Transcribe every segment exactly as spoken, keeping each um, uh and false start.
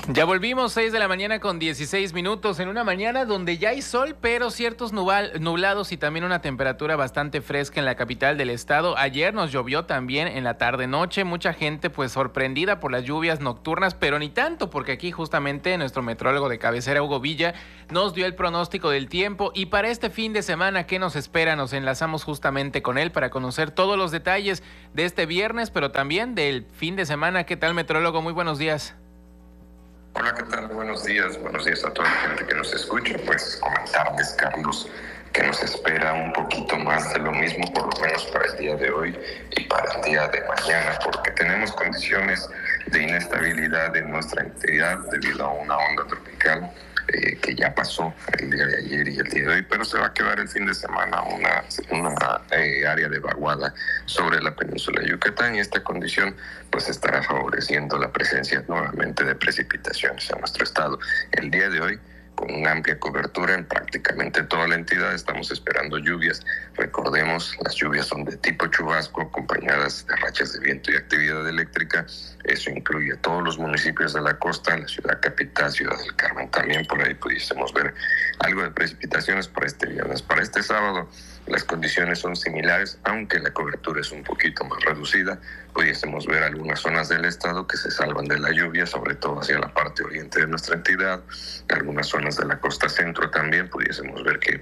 Ya volvimos, seis de la mañana con dieciséis minutos, en una mañana donde ya hay sol, pero ciertos nubal, nublados y también una temperatura bastante fresca en la capital del estado. Ayer nos llovió también en la tarde-noche, mucha gente pues sorprendida por las lluvias nocturnas, pero ni tanto, porque aquí justamente nuestro metrólogo de cabecera, Hugo Villa, nos dio el pronóstico del tiempo. Y para este fin de semana, ¿qué nos espera? Nos enlazamos justamente con él para conocer todos los detalles de este viernes, pero también del fin de semana. ¿Qué tal, metrólogo? Muy buenos días. Hola, ¿qué tal? Buenos días, buenos días a toda la gente que nos escucha. Pues comentarles, Carlos, que nos espera un poquito más de lo mismo, por lo menos para el día de hoy y para el día de mañana, porque tenemos condiciones de inestabilidad en nuestra entidad debido a una onda tropical eh, que ya pasó el día de ayer y el día de hoy, pero se va a quedar el fin de semana una, una eh, área de vaguada sobre la península de Yucatán, y esta condición pues estará favoreciendo la presencia nuevamente de precipitaciones en nuestro estado. El día de hoy, con una amplia cobertura en prácticamente toda la entidad, estamos esperando lluvias. Recordemos, las lluvias son de tipo chubasco, acompañadas de rachas de viento y actividad eléctrica. Eso incluye a todos los municipios de la costa, la ciudad capital, Ciudad del Carmen también. Por ahí pudiésemos ver algo de precipitaciones para este viernes. Para este sábado, las condiciones son similares, aunque la cobertura es un poquito más reducida. Pudiésemos ver algunas zonas del estado que se salvan de la lluvia, sobre todo hacia la parte oriente de nuestra entidad. Algunas zonas de la costa centro también pudiésemos ver que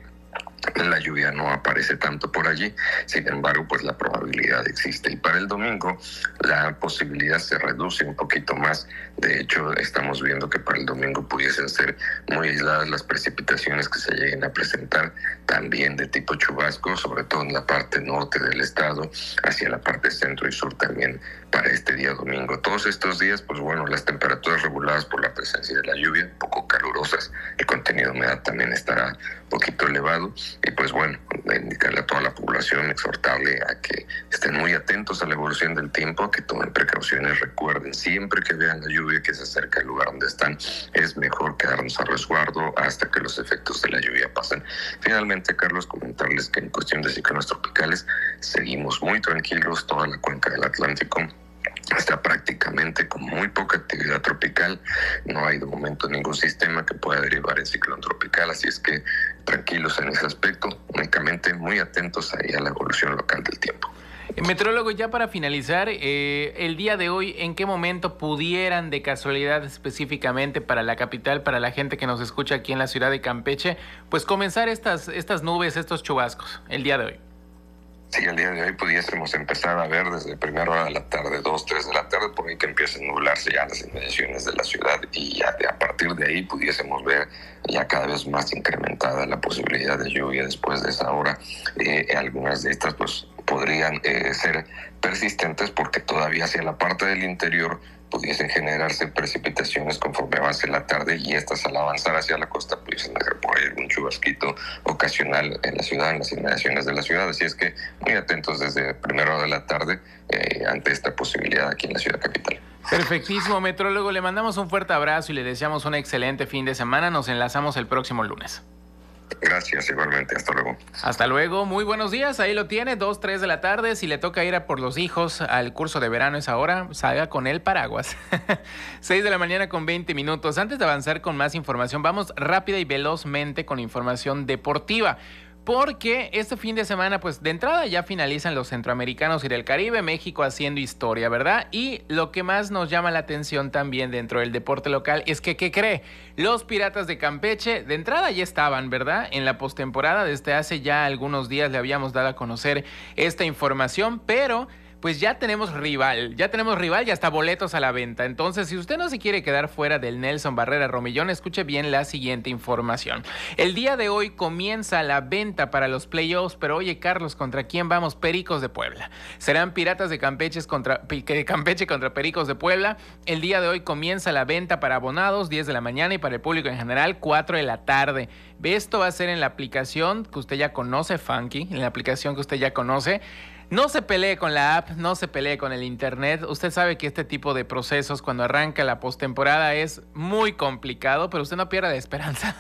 la lluvia no aparece tanto por allí. Sin embargo, pues la probabilidad existe. Y para el domingo la posibilidad se reduce un poquito más. De hecho, estamos viendo que para el domingo pudiesen ser muy aisladas las precipitaciones que se lleguen a presentar, también de tipo chubasco, sobre todo en la parte norte del estado, hacia la parte centro y sur también para este día domingo. Todos estos días, pues bueno, las temperaturas reguladas por la presencia de la lluvia, un poco calurosas, el contenido de humedad también estará un poquito elevado. Y pues bueno, indicarle a toda la población, exhortarle a que estén muy atentos a la evolución del tiempo, que tomen precauciones. Recuerden, siempre que vean la lluvia que se acerca al lugar donde están, es mejor quedarnos a resguardo hasta que los efectos de la lluvia pasen. Finalmente, Carlos, comentarles que en cuestión de ciclones tropicales seguimos muy tranquilos. Toda la cuenca del Atlántico está prácticamente con muy poca actividad tropical. No hay de momento ningún sistema que pueda derivar en ciclón tropical, así es que tranquilos en ese aspecto, únicamente muy atentos ahí a la evolución local del tiempo. Metrólogo, ya para finalizar, eh, el día de hoy, ¿en qué momento pudieran, de casualidad específicamente para la capital, para la gente que nos escucha aquí en la ciudad de Campeche, pues comenzar estas, estas nubes, estos chubascos, el día de hoy? Sí, el día de hoy pudiésemos empezar a ver desde primera hora de la tarde, dos, tres de la tarde, por ahí que empiecen a nublarse ya las inmediaciones de la ciudad, y ya de, a partir de ahí pudiésemos ver ya cada vez más incrementada la posibilidad de lluvia después de esa hora. Eh, algunas de estas pues podrían eh, ser persistentes porque todavía hacia la parte del interior pudiesen generarse precipitaciones conforme avance la tarde, y estas al avanzar hacia la costa pudiesen dejar por ahí algún chubasquito ocasional en la ciudad, en las inmediaciones de la ciudad. Así es que muy atentos desde primera hora de la tarde eh, ante esta posibilidad aquí en la ciudad capital. Perfectísimo, metrólogo. Le mandamos un fuerte abrazo y le deseamos un excelente fin de semana. Nos enlazamos el próximo lunes. Gracias, igualmente. Hasta luego. Hasta luego. Muy buenos días. Ahí lo tiene, dos, tres de la tarde. Si le toca ir a por los hijos al curso de verano esa hora, salga con el paraguas. seis de la mañana con veinte minutos. Antes de avanzar con más información, vamos rápida y velozmente con información deportiva. Porque este fin de semana, pues de entrada ya finalizan los centroamericanos y del Caribe, México haciendo historia, ¿verdad? Y lo que más nos llama la atención también dentro del deporte local es que, ¿qué cree? Los Piratas de Campeche de entrada ya estaban, ¿verdad? En la postemporada, desde hace ya algunos días le habíamos dado a conocer esta información, pero pues ya tenemos rival, ya tenemos rival y hasta boletos a la venta. Entonces, si usted no se quiere quedar fuera del Nelson Barrera Romillón, escuche bien la siguiente información. El día de hoy comienza la venta para los playoffs, pero oye, Carlos, ¿contra quién vamos? Pericos de Puebla. Serán Piratas de Campeche contra, Campeche contra Pericos de Puebla. El día de hoy comienza la venta para abonados, diez de la mañana, y para el público en general, cuatro de la tarde. Esto va a ser en la aplicación que usted ya conoce, Funky, en la aplicación que usted ya conoce. No se pelee con la app, no se pelee con el internet. Usted sabe que este tipo de procesos cuando arranca la postemporada es muy complicado, pero usted no pierda la esperanza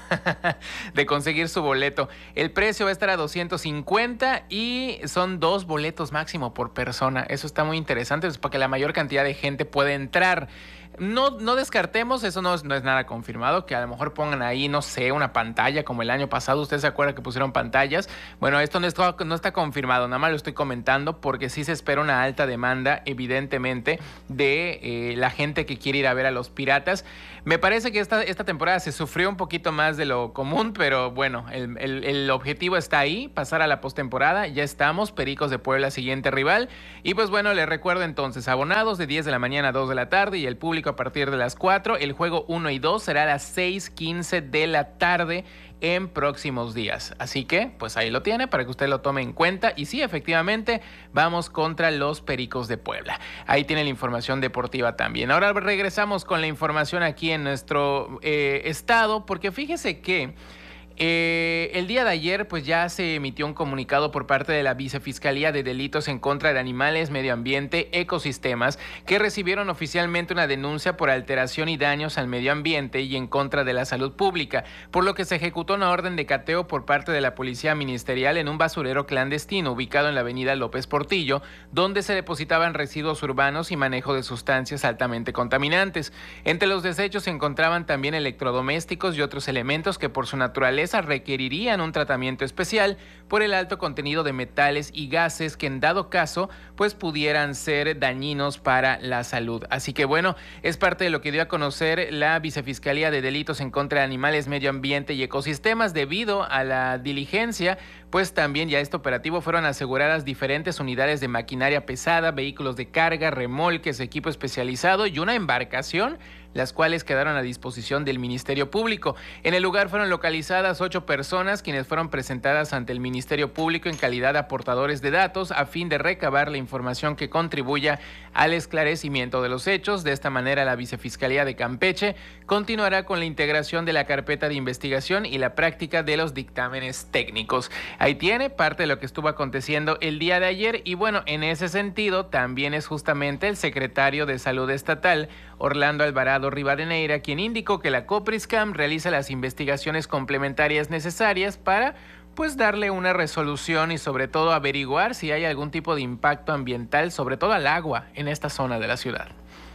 de conseguir su boleto. El precio va a estar a doscientos cincuenta y son dos boletos máximo por persona. Eso está muy interesante, pues, para que la mayor cantidad de gente pueda entrar. No, no descartemos, eso no es, no es nada confirmado, que a lo mejor pongan ahí, no sé, una pantalla como el año pasado. ¿Usted se acuerda que pusieron pantallas? Bueno, esto no está, no está confirmado, nada más lo estoy comentando porque sí se espera una alta demanda, evidentemente, de eh, la gente que quiere ir a ver a los Piratas. Me parece que esta, esta temporada se sufrió un poquito más de lo común, pero bueno, el, el, el objetivo está ahí, pasar a la postemporada. Ya estamos, Pericos de Puebla, siguiente rival. Y pues bueno, les recuerdo entonces, abonados de diez de la mañana a dos de la tarde y el público a partir de las cuatro. El juego uno y dos será a las seis quince de la tarde en próximos días. Así que, pues ahí lo tiene para que usted lo tome en cuenta. Y sí, efectivamente, vamos contra los Pericos de Puebla. Ahí tiene la información deportiva también. Ahora regresamos con la información aquí en nuestro eh, estado, porque fíjese que Eh, el día de ayer pues ya se emitió un comunicado por parte de la Vicefiscalía de Delitos en contra de Animales, Medio Ambiente, Ecosistemas, que recibieron oficialmente una denuncia por alteración y daños al medio ambiente y en contra de la salud pública, por lo que se ejecutó una orden de cateo por parte de la Policía Ministerial en un basurero clandestino ubicado en la avenida López Portillo, donde se depositaban residuos urbanos y manejo de sustancias altamente contaminantes. Entre los desechos se encontraban también electrodomésticos y otros elementos que por su naturaleza requerirían un tratamiento especial por el alto contenido de metales y gases que en dado caso pues pudieran ser dañinos para la salud. Así que bueno, es parte de lo que dio a conocer la Vicefiscalía de Delitos en contra de Animales, Medio Ambiente y Ecosistemas. Debido a la diligencia, pues también ya este operativo fueron aseguradas diferentes unidades de maquinaria pesada, vehículos de carga, remolques, equipo especializado y una embarcación, las cuales quedaron a disposición del Ministerio Público. En el lugar fueron localizadas ocho personas, quienes fueron presentadas ante el Ministerio Público en calidad de aportadores de datos a fin de recabar la información que contribuya al esclarecimiento de los hechos. De esta manera, la Vicefiscalía de Campeche continuará con la integración de la carpeta de investigación y la práctica de los dictámenes técnicos. Ahí tiene parte de lo que estuvo aconteciendo el día de ayer y bueno, en ese sentido también es justamente el secretario de Salud Estatal, Orlando Alvarado Rivadeneira, quien indicó que la Copriscam realiza las investigaciones complementarias necesarias para pues darle una resolución y sobre todo averiguar si hay algún tipo de impacto ambiental, sobre todo al agua en esta zona de la ciudad.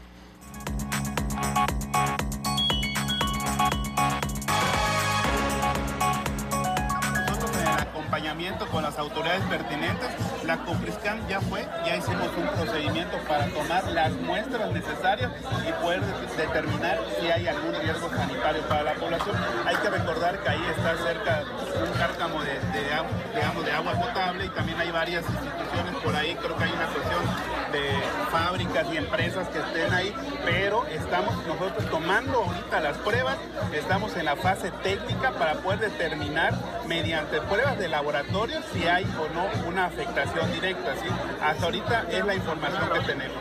Con las autoridades pertinentes, la Copriscam ya fue, ya hicimos un procedimiento para tomar las muestras necesarias y poder de- determinar si hay algún riesgo sanitario para la población. Hay que recordar que ahí está cerca un cárcamo de, de, digamos, de agua potable y también hay varias instituciones por ahí, creo que hay una cuestión de fábricas y empresas que estén ahí, pero estamos nosotros tomando ahorita las pruebas, estamos en la fase técnica para poder determinar mediante pruebas de laboratorio si hay o no una afectación directa, ¿sí? Hasta ahorita es la información que tenemos.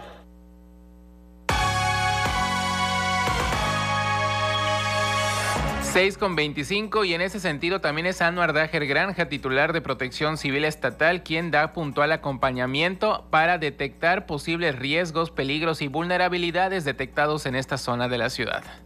seis con veinticinco y en ese sentido también es Anuar Dajer Granja, titular de Protección Civil Estatal, quien da puntual acompañamiento para detectar posibles riesgos, peligros y vulnerabilidades detectados en esta zona de la ciudad.